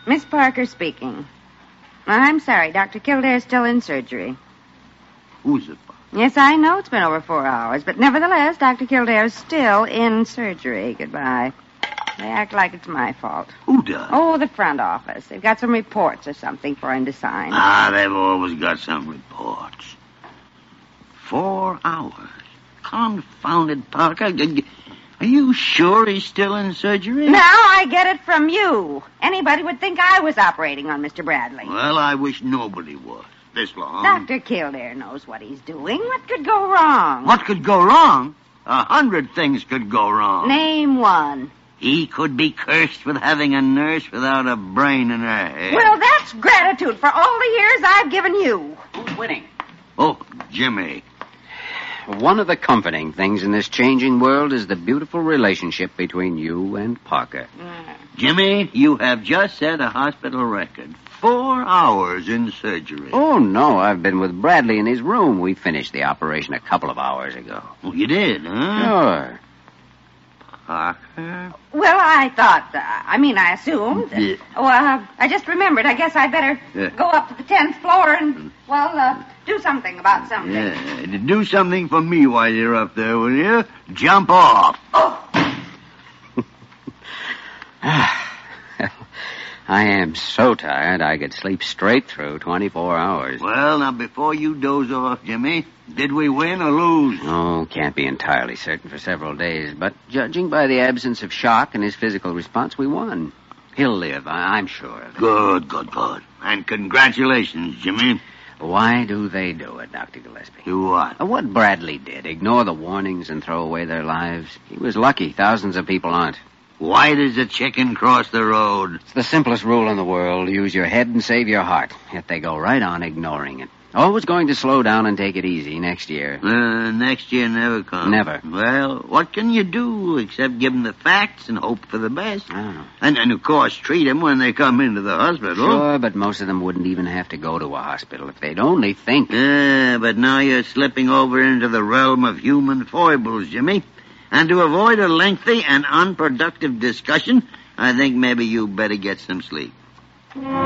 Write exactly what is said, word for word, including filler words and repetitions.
Miss Parker speaking. I'm sorry, Doctor Kildare's still in surgery. Who's it? Yes, I know it's been over four hours, but nevertheless, Doctor Kildare's still in surgery. Goodbye. They act like it's my fault. Who does? Oh, the front office. They've got some reports or something for him to sign. Ah, they've always got some reports. Four hours. Confounded Parker. Are you sure he's still in surgery? Now I get it from you. Anybody would think I was operating on Mister Bradley. Well, I wish nobody was. This long. Doctor Kildare knows what he's doing. What could go wrong? What could go wrong? A hundred things could go wrong. Name one. He could be cursed with having a nurse without a brain in her head. Well, that's gratitude for all the years I've given you. Who's winning? Oh, Jimmy. One of the comforting things in this changing world is the beautiful relationship between you and Parker. Mm. Jimmy, you have just set a hospital record. Four hours in surgery. Oh, no, I've been with Bradley in his room. We finished the operation a couple of hours ago. Oh, you did, huh? Sure. Parker? Well, I thought, uh, I mean, I assumed. Yeah. Oh, uh, I just remembered. I guess I'd better Yeah. go up to the tenth floor and, well, uh, do something about something. Yeah, do something for me while you're up there, will you? Jump off. Oh! I am so tired I could sleep straight through twenty-four hours. Well, now, before you doze off, Jimmy, did we win or lose? Oh, can't be entirely certain for several days, but judging by the absence of shock and his physical response, we won. He'll live, I- I'm sure of it. Good, good, good. And congratulations, Jimmy. Why do they do it, Doctor Gillespie? Do what? Uh, What Bradley did, ignore the warnings and throw away their lives. He was lucky. Thousands of people aren't. Why does a chicken cross the road? It's the simplest rule in the world. Use your head and save your heart. Yet they go right on ignoring it. Always going to slow down and take it easy next year. Uh, next year never comes. Never. Well, what can you do except give them the facts and hope for the best? I don't know. And, and of course, treat them when they come into the hospital. Sure, but most of them wouldn't even have to go to a hospital if they'd only think. Yeah, but now you're slipping over into the realm of human foibles, Jimmy. And to avoid a lengthy and unproductive discussion, I think maybe you better get some sleep.